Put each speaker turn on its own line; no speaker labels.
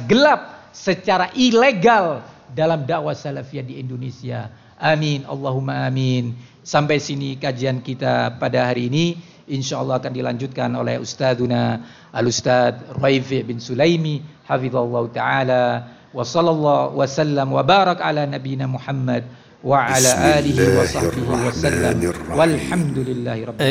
gelap, secara ilegal dalam dakwah salafiyah di Indonesia. Amin, Allahumma amin. Sampai sini kajian kita pada hari ini. Insyaallah akan dilanjutkan oleh Ustadzuna Al-Ustadz Raifi bin Sulaimi hafizallahu taala, wa sallallahu wasallam wa barak ala nabiyina Muhammad wa ala alihi wa sahbihi wasallam, walhamdulillahi rabbil alamin.